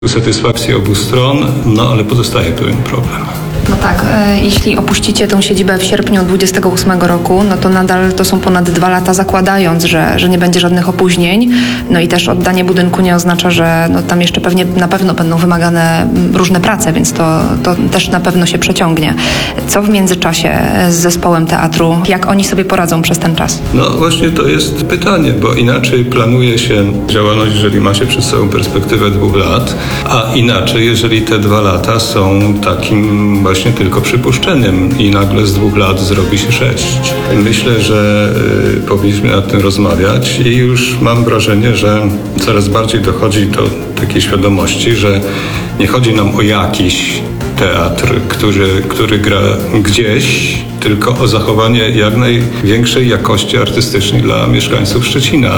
Satysfakcji obu stron, ale pozostaje pewien problem. No tak, jeśli opuścicie tą siedzibę w sierpniu 2028 roku, no to nadal to są ponad 2 lata, zakładając, że nie będzie żadnych opóźnień. No i też oddanie budynku nie oznacza, że tam jeszcze na pewno będą wymagane różne prace, więc to też na pewno się przeciągnie. Co w międzyczasie z zespołem teatru? Jak oni sobie poradzą przez ten czas? No właśnie to jest pytanie, bo inaczej planuje się działalność, jeżeli ma się przed sobą perspektywę 2 lat, a inaczej, jeżeli te 2 lata są takim właśnie tylko przypuszczeniem i nagle z 2 lat zrobi się 6. Myślę, że powinniśmy nad tym rozmawiać i już mam wrażenie, że coraz bardziej dochodzi do takiej świadomości, że nie chodzi nam o jakiś teatr, który gra gdzieś, tylko o zachowanie jak największej jakości artystycznej dla mieszkańców Szczecina,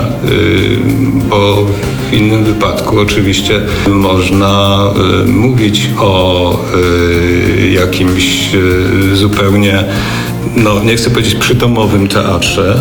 bo w innym wypadku oczywiście można mówić o jakimś zupełnie, nie chcę powiedzieć przydomowym teatrze,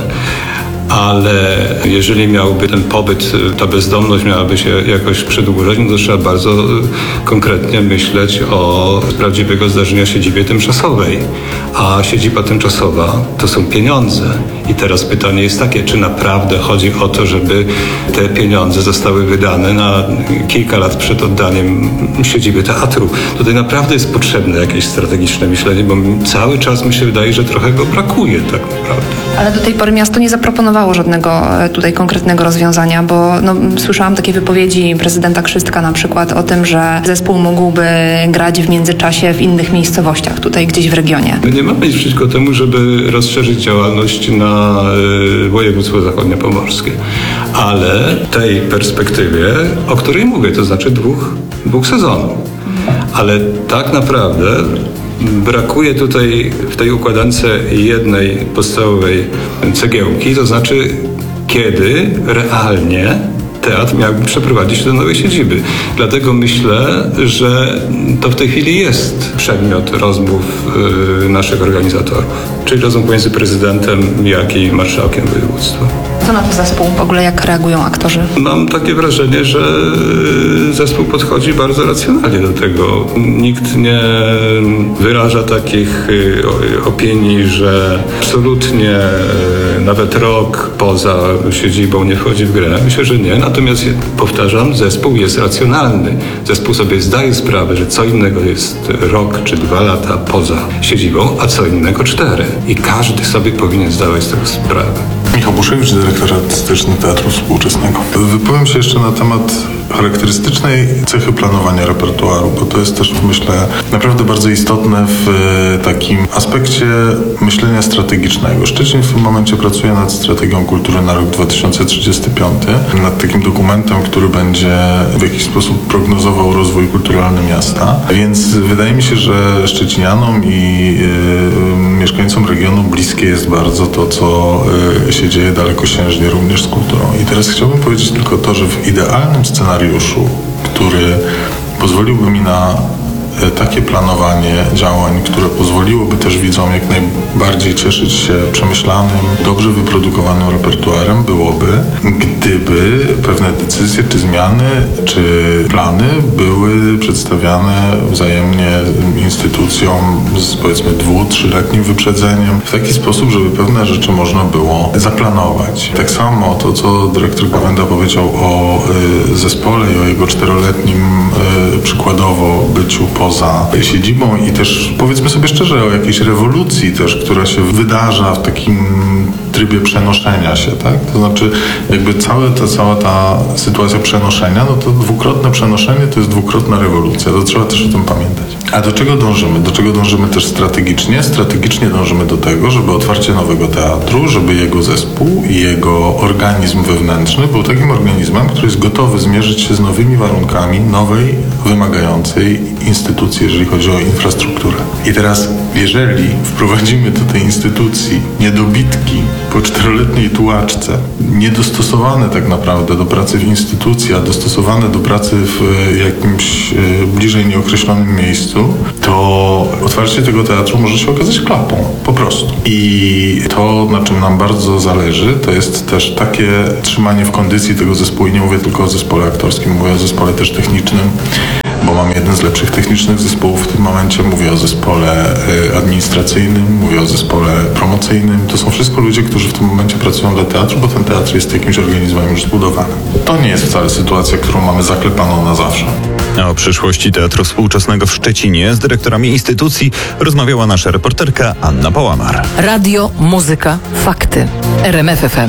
ale jeżeli miałby ten pobyt, ta bezdomność miałaby się jakoś przedłużać, to trzeba bardzo konkretnie myśleć o prawdziwego zdarzenia siedzibie tymczasowej. A siedziba tymczasowa to są pieniądze. I teraz pytanie jest takie, czy naprawdę chodzi o to, żeby te pieniądze zostały wydane na kilka lat przed oddaniem siedziby teatru. Tutaj naprawdę jest potrzebne jakieś strategiczne myślenie, bo cały czas mi się wydaje, że trochę go brakuje tak naprawdę. Ale do tej pory miasto nie zaproponowało żadnego tutaj konkretnego rozwiązania, bo słyszałam takie wypowiedzi prezydenta Krzystka na przykład o tym, że zespół mógłby grać w międzyczasie w innych miejscowościach, tutaj gdzieś w regionie. My nie mamy nic przeciwko temu, żeby rozszerzyć działalność na województwo zachodniopomorskie, ale w tej perspektywie, o której mówię, to znaczy dwóch sezonów. Ale tak naprawdę brakuje tutaj w tej układance jednej podstawowej cegiełki, to znaczy kiedy realnie teatr miałby przeprowadzić się do nowej siedziby. Dlatego myślę, że to w tej chwili jest przedmiot rozmów naszych organizatorów, czyli rozmów między prezydentem jak i marszałkiem województwa. Co na to zespół? W ogóle jak reagują aktorzy? Mam takie wrażenie, że zespół podchodzi bardzo racjonalnie do tego. Nikt nie wyraża takich opinii, że absolutnie nawet rok poza siedzibą nie wchodzi w grę. Myślę, że nie. Natomiast powtarzam, zespół jest racjonalny. Zespół sobie zdaje sprawę, że co innego jest rok czy 2 lata poza siedzibą, a co innego 4. I każdy sobie powinien zdawać z tego sprawę. Michał Buszewicz, dyrektor artystyczny Teatru Współczesnego. Wypowiem się jeszcze na temat charakterystycznej cechy planowania repertuaru, bo to jest też, myślę, naprawdę bardzo istotne w takim aspekcie myślenia strategicznego. Szczecin w tym momencie pracuje nad strategią kultury na rok 2035, nad takim dokumentem, który będzie w jakiś sposób prognozował rozwój kulturalny miasta. Więc wydaje mi się, że szczecinianom i mieszkańcom regionu bliskie jest bardzo to, co się dzieje dalekosiężnie również z kulturą. I teraz chciałbym powiedzieć tylko to, że w idealnym scenariuszu, który pozwoliłby mi na takie planowanie działań, które pozwoliłoby też widzom jak najbardziej cieszyć się przemyślanym, dobrze wyprodukowanym repertuarem, byłoby, gdyby pewne decyzje, czy zmiany, czy plany były przedstawiane wzajemnie instytucjom z powiedzmy 2-3-letnim wyprzedzeniem, w taki sposób, żeby pewne rzeczy można było zaplanować. Tak samo to, co dyrektor Gawenda powiedział o zespole i o jego 4-letnim przykładowo byciu poza siedzibą i też powiedzmy sobie szczerze o jakiejś rewolucji też, która się wydarza w takim trybie przenoszenia się, tak? To znaczy jakby cała ta sytuacja przenoszenia, to dwukrotne przenoszenie to jest dwukrotna rewolucja. To trzeba też o tym pamiętać. A do czego dążymy? Do czego dążymy też strategicznie? Strategicznie dążymy do tego, żeby otwarcie nowego teatru, żeby jego zespół i jego organizm wewnętrzny był takim organizmem, który jest gotowy zmierzyć się z nowymi warunkami nowej, wymagającej instytucji, jeżeli chodzi o infrastrukturę. I teraz, jeżeli wprowadzimy do tej instytucji niedobitki po 4-letniej tułaczce, niedostosowane tak naprawdę do pracy w instytucji, a dostosowane do pracy w jakimś bliżej określonej, nieokreślonym miejscu, to otwarcie tego teatru może się okazać klapą, po prostu. I to, na czym nam bardzo zależy, to jest też takie trzymanie w kondycji tego zespołu. I nie mówię tylko o zespole aktorskim, mówię o zespole też technicznym, bo mamy jeden z lepszych technicznych zespołów w tym momencie. Mówię o zespole administracyjnym, mówię o zespole promocyjnym. To są wszystko ludzie, którzy w tym momencie pracują dla teatru, bo ten teatr jest jakimś organizmem już zbudowanym. To nie jest wcale sytuacja, którą mamy zaklepaną na zawsze. O przyszłości Teatru Współczesnego w Szczecinie z dyrektorami instytucji rozmawiała nasza reporterka Anna Połamar. Radio, muzyka, fakty. RMF FM.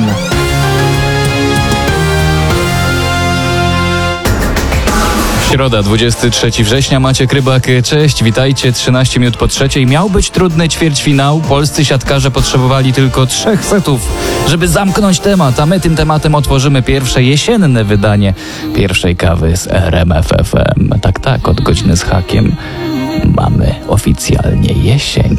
Środa, 23 września, Maciek Rybak, cześć, witajcie, 13 minut po 3. Miał być trudny ćwierćfinał, polscy siatkarze potrzebowali tylko 3 setów, żeby zamknąć temat, a my tym tematem otworzymy pierwsze jesienne wydanie pierwszej kawy z RMF FM. Tak, od godziny z hakiem mamy oficjalnie jesień.